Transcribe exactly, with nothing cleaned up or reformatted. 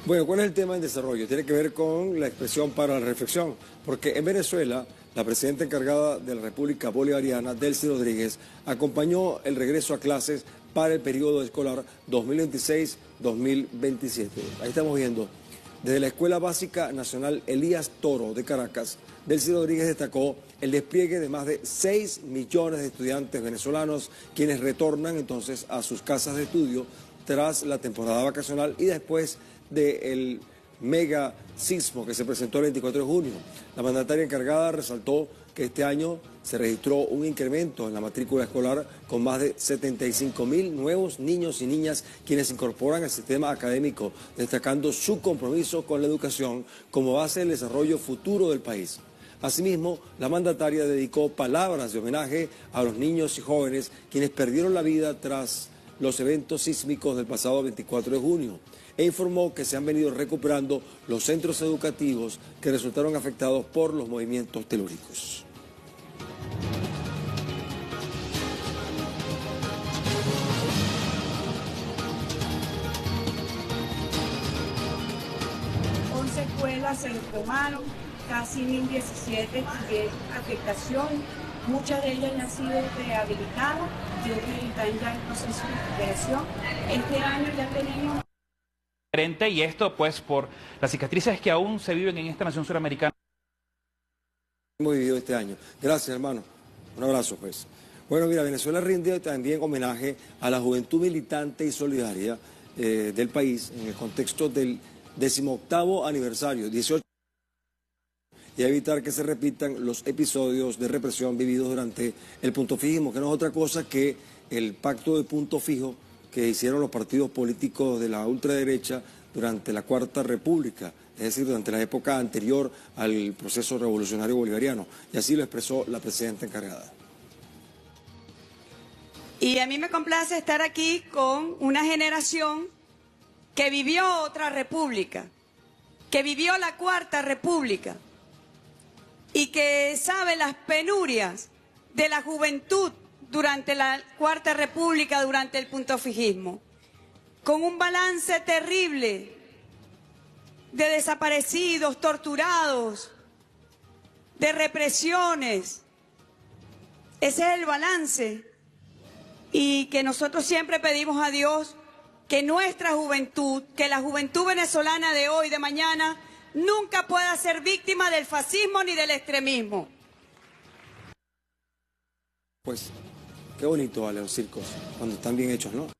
Bueno, ¿cuál es el tema en desarrollo? Tiene que ver con la expresión para la reflexión, porque en Venezuela la presidenta encargada de la República Bolivariana, Delcy Rodríguez, acompañó el regreso a clases para el periodo escolar dos mil veintiséis dos mil veintisiete. Ahí estamos viendo. Desde la Escuela Básica Nacional Elías Toro de Caracas, Delcy Rodríguez destacó el despliegue de más de seis millones de estudiantes venezolanos, quienes retornan entonces a sus casas de estudio tras la temporada vacacional y después del mega sismo que se presentó el veinticuatro de junio. La mandataria encargada resaltó que este año se registró un incremento en la matrícula escolar con más de setenta y cinco mil nuevos niños y niñas quienes se incorporan al sistema académico, destacando su compromiso con la educación como base del desarrollo futuro del país. Asimismo, la mandataria dedicó palabras de homenaje a los niños y jóvenes quienes perdieron la vida tras los eventos sísmicos del pasado veinticuatro de junio e informó que se han venido recuperando los centros educativos que resultaron afectados por los movimientos telúricos. once escuelas se desplomaron, casi mil diecisiete tuvieron afectación, muchas de ellas han sido rehabilitadas y otras están ya en proceso de recuperación. Este año ya tenemos... Y esto pues por las cicatrices que aún se viven en esta nación suramericana. Hemos vivido este año. Gracias, hermano. Un abrazo, pues. Bueno, mira, Venezuela rinde también homenaje a la juventud militante y solidaria eh, del país en el contexto del decimoctavo aniversario, dieciocho, y a evitar que se repitan los episodios de represión vividos durante el punto fijismo, que no es otra cosa que el pacto de punto fijo que hicieron los partidos políticos de la ultraderecha durante la Cuarta República, es decir, durante la época anterior al proceso revolucionario bolivariano, y así lo expresó la presidenta encargada. Y a mí me complace estar aquí con una generación que vivió otra república, que vivió la Cuarta República y que sabe las penurias de la juventud durante la Cuarta República, durante el puntofijismo, con un balance terrible de desaparecidos, torturados, de represiones. Ese es el balance, y que nosotros siempre pedimos a Dios que nuestra juventud, que la juventud venezolana de hoy, de mañana, nunca pueda ser víctima del fascismo ni del extremismo. Pues qué bonito, vale, los circos, cuando están bien hechos, ¿no?